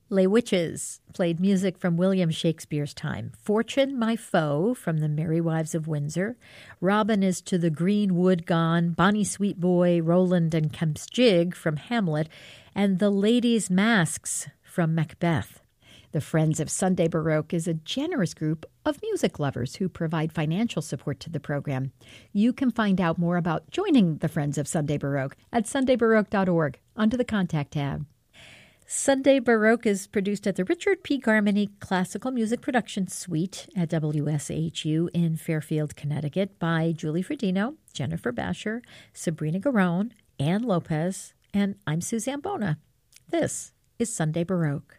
Les Witches played music from William Shakespeare's time. Fortune, my foe, from The Merry Wives of Windsor. Robin is to the green wood gone. Bonny Sweet Boy, Roland and Kemp's Jig from Hamlet. And The Ladies' Masks from Macbeth. The Friends of Sunday Baroque is a generous group of music lovers who provide financial support to the program. You can find out more about joining the Friends of Sunday Baroque at sundaybaroque.org under the Contact tab. Sunday Baroque is produced at the Richard P. Garmany Classical Music Production Suite at WSHU in Fairfield, Connecticut by Julie Fredino, Jennifer Basher, Sabrina Garone, Ann Lopez, and I'm Suzanne Bona. This is Sunday Baroque.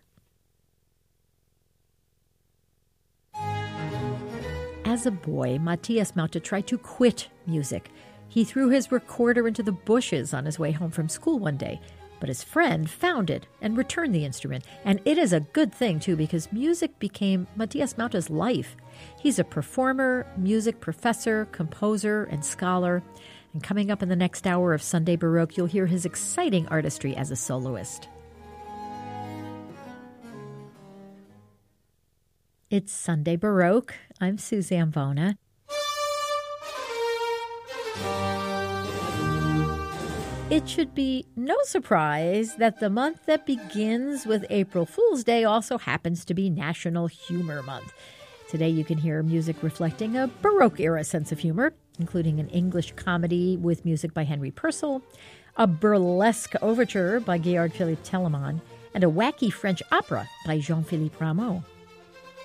As a boy, Matthias Mauta tried to quit music. He threw his recorder into the bushes on his way home from school one day. But his friend found it and returned the instrument. And it is a good thing, too, because music became Matthias Mauta's life. He's a performer, music professor, composer, and scholar. And coming up in the next hour of Sunday Baroque, you'll hear his exciting artistry as a soloist. It's Sunday Baroque. I'm Suzanne Bona. It should be no surprise that the month that begins with April Fool's Day also happens to be National Humor Month. Today you can hear music reflecting a Baroque-era sense of humor, including an English comedy with music by Henry Purcell, a burlesque overture by Georg Philipp Telemann, and a wacky French opera by Jean-Philippe Rameau.